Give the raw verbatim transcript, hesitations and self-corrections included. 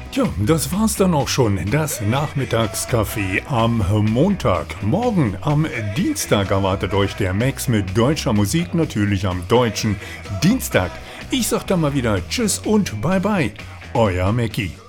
Tja, das war's dann auch schon. Das Nachmittagscafé am Montag. Morgen am Dienstag erwartet euch der Max mit deutscher Musik, natürlich am deutschen Dienstag. Ich sag dann mal wieder Tschüss und Bye Bye. Euer Mackie.